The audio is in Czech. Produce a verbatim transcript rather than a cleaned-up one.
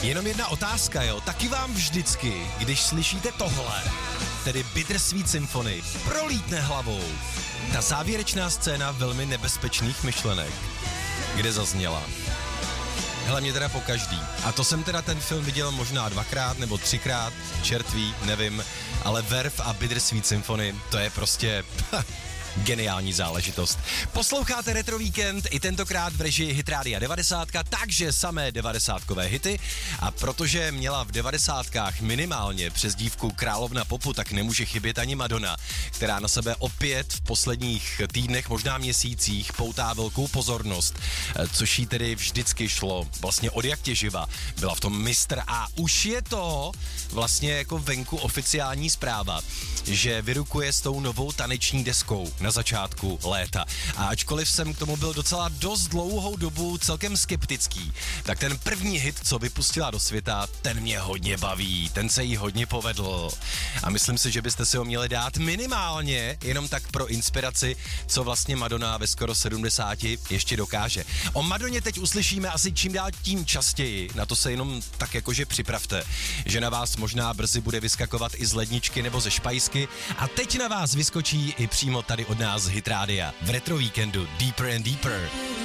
Jenom jedna otázka, jo. Taky vám vždycky, když slyšíte tohle, tedy Bittersweet Symphony, prolítne hlavou ta závěrečná scéna velmi nebezpečných myšlenek, kde zazněla. Hele, mě teda po každý. A to jsem teda ten film viděl možná dvakrát nebo třikrát, čertví, nevím, ale Verve a Bittersweet Symphony, to je prostě geniální záležitost. Posloucháte Retro Víkend i tentokrát v režii Hit Rádia devadesát, takže samé devadesátkové hity, a protože měla v devadesátkách minimálně přezdívku Královna popu, tak nemůže chybět ani Madonna, která na sebe opět v posledních týdnech, možná měsících poutá velkou pozornost, což jí tedy vždycky šlo vlastně od jak tě živa. Byla v tom mistr a už je to vlastně jako venku oficiální zpráva, že vyrukuje s tou novou taneční deskou na začátku léta. A ačkoliv jsem k tomu byl docela dost dlouhou dobu celkem skeptický, tak ten první hit, co vypustila do světa, ten mě hodně baví, ten se jí hodně povedl. A myslím si, že byste si ho měli dát minimálně, jenom tak pro inspiraci, co vlastně Madonna ve skoro sedmdesáti ještě dokáže. O Madoně teď uslyšíme asi čím dál tím častěji, na to se jenom tak jakože připravte, že na vás možná brzy bude vyskakovat i z ledničky nebo ze špajsky, a teď na vás vyskočí i přímo tady od nás z Hit Rádia v Retro Víkendu Deeper and Deeper.